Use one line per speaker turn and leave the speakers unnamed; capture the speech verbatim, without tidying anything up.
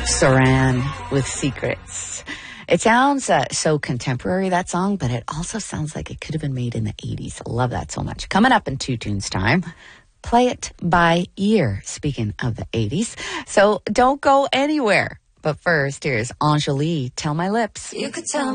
Saran with Secrets. It sounds uh, so contemporary, that song, but it also sounds like it could have been made in the eighties. I love that so much. Coming up in Two Tunes time, Play It by Ear, speaking of the eighties. So don't go anywhere. But first, here's Anjali, Tell My Lips.
You could tell